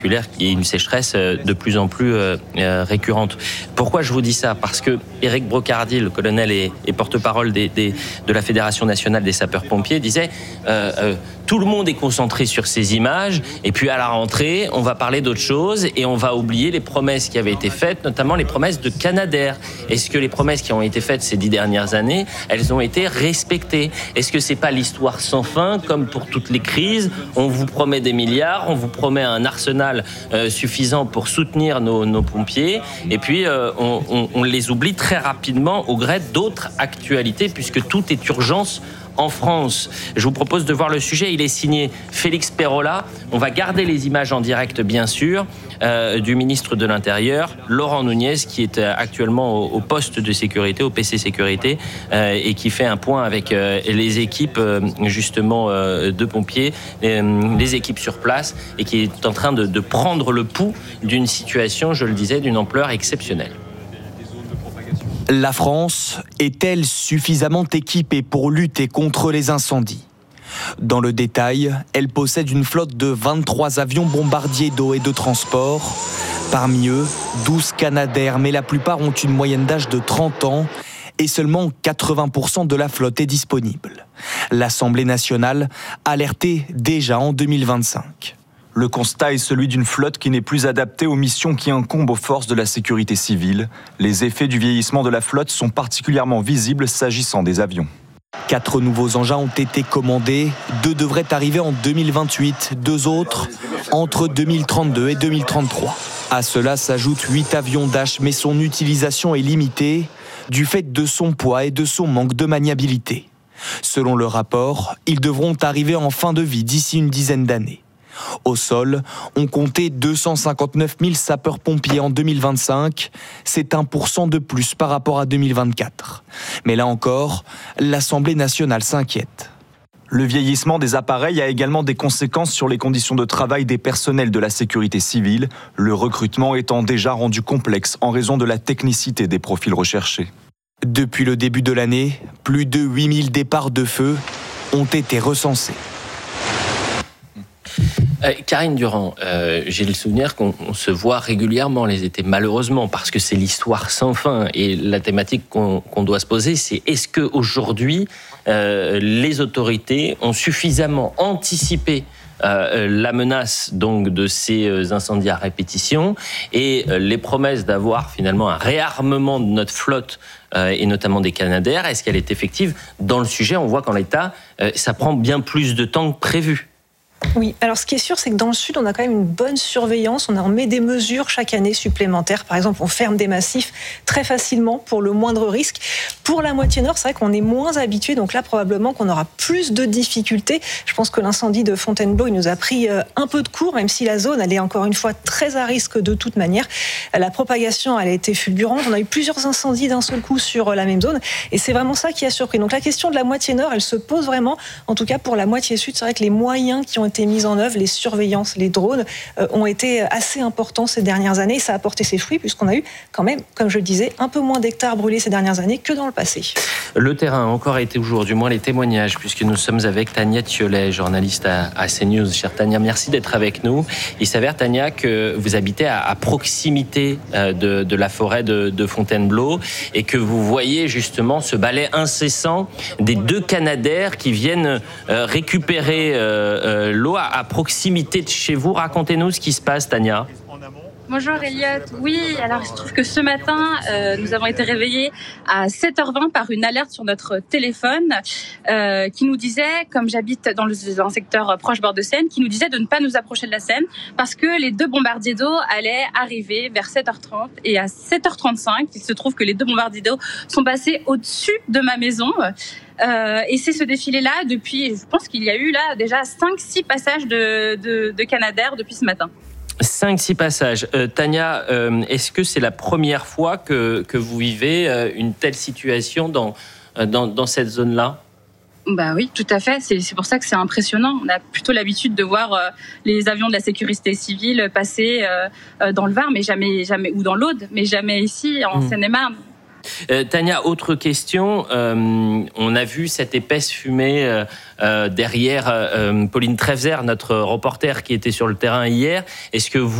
Il y a une sécheresse de plus en plus récurrente. Pourquoi je vous dis ça ? Parce que Éric Brocardi, le colonel et porte-parole de la Fédération nationale des sapeurs-pompiers, disait tout le monde est concentré sur ces images et puis à la rentrée, on va parler d'autre chose et on va oublier les promesses qui avaient été faites, notamment les promesses de Canadair. Est-ce que les promesses qui ont été faites ces 10 dernières années, elles ont été respectées ? Est-ce que c'est pas l'histoire sans fin, comme pour toutes les crises ? On vous promet des milliards, on vous promet un arsenal suffisant pour soutenir nos pompiers et puis on les oublie très rapidement au gré d'autres actualités puisque tout est urgence en France. Je vous propose de voir le sujet. Il est signé Félix Perola. On va garder les images en direct, bien sûr, du ministre de l'Intérieur, Laurent Nunez, qui est actuellement au poste de sécurité, au PC Sécurité, et qui fait un point avec les équipes, justement, de pompiers, les équipes sur place, et qui est en train de prendre le pouls d'une situation, je le disais, d'une ampleur exceptionnelle. La France est-elle suffisamment équipée pour lutter contre les incendies ? Dans le détail, elle possède une flotte de 23 avions bombardiers d'eau et de transport. Parmi eux, 12 Canadair, mais la plupart ont une moyenne d'âge de 30 ans et seulement 80% de la flotte est disponible. L'Assemblée nationale alertait déjà en 2025. Le constat est celui d'une flotte qui n'est plus adaptée aux missions qui incombent aux forces de la sécurité civile. Les effets du vieillissement de la flotte sont particulièrement visibles s'agissant des avions. 4 nouveaux engins ont été commandés, 2 devraient arriver en 2028, 2 autres entre 2032 et 2033. À cela s'ajoutent 8 avions Dash, mais son utilisation est limitée du fait de son poids et de son manque de maniabilité. Selon le rapport, ils devront arriver en fin de vie d'ici une dizaine d'années. Au sol, on comptait 259 000 sapeurs-pompiers en 2025. C'est 1% de plus par rapport à 2024. Mais là encore, l'Assemblée nationale s'inquiète. Le vieillissement des appareils a également des conséquences sur les conditions de travail des personnels de la sécurité civile, le recrutement étant déjà rendu complexe en raison de la technicité des profils recherchés. Depuis le début de l'année, plus de 8 000 départs de feu ont été recensés. Karine Durand, j'ai le souvenir qu'on se voit régulièrement les étés, malheureusement, parce que c'est l'histoire sans fin. Et la thématique qu'on doit se poser, c'est est-ce qu'aujourd'hui, les autorités ont suffisamment anticipé la menace donc de ces incendies à répétition et les promesses d'avoir finalement un réarmement de notre flotte et notamment des Canadair, est-ce qu'elle est effective ? Dans le sujet, on voit qu'en l'état, ça prend bien plus de temps que prévu. Oui, alors ce qui est sûr, c'est que dans le Sud, on a quand même une bonne surveillance. On met des mesures chaque année supplémentaires. Par exemple, on ferme des massifs très facilement pour le moindre risque. Pour la moitié nord, c'est vrai qu'on est moins habitué. Donc là, probablement qu'on aura plus de difficultés. Je pense que l'incendie de Fontainebleau, il nous a pris un peu de court, même si la zone, elle est encore une fois très à risque de toute manière. La propagation, elle a été fulgurante. On a eu plusieurs incendies d'un seul coup sur la même zone. Et c'est vraiment ça qui a surpris. Donc la question de la moitié nord, elle se pose vraiment. En tout cas, pour la moitié sud, c'est vrai que les moyens qui ont été mis en œuvre, les surveillances, les drones, ont été assez importants ces dernières années. Et ça a porté ses fruits puisqu'on a eu quand même, comme je le disais, un peu moins d'hectares brûlés ces dernières années que dans le passé. Le terrain a encore été au jour, du moins les témoignages, puisque nous sommes avec Tania Thiollet, journaliste à CNews. Chère Tania, merci d'être avec nous. Il s'avère, Tania, que vous habitez à proximité de la forêt de Fontainebleau et que vous voyez justement ce balai incessant des 2 Canadair qui viennent récupérer l'eau à proximité de chez vous. Racontez-nous ce qui se passe, Tania. Bonjour Elliot. Oui, alors il se trouve que ce matin, nous avons été réveillés à 7h20 par une alerte sur notre téléphone qui nous disait, comme j'habite dans un secteur proche bord de Seine, qui nous disait de ne pas nous approcher de la Seine parce que les 2 bombardiers d'eau allaient arriver vers 7h30 et à 7h35, il se trouve que les 2 bombardiers d'eau sont passés au-dessus de ma maison. Et c'est ce défilé-là depuis, je pense qu'il y a eu là déjà 5-6 passages de Canadair depuis ce matin. 5-6 passages. Tania, est-ce que c'est la première fois que vous vivez une telle situation dans cette zone-là ? Bah oui, tout à fait. C'est pour ça que c'est impressionnant. On a plutôt l'habitude de voir les avions de la sécurité civile passer dans le Var, mais jamais ou dans l'Aude, mais jamais ici en Seine-et-Marne. Tania, autre question. On a vu cette épaisse fumée derrière Pauline Trefzer, notre reporter qui était sur le terrain hier. Est-ce que vous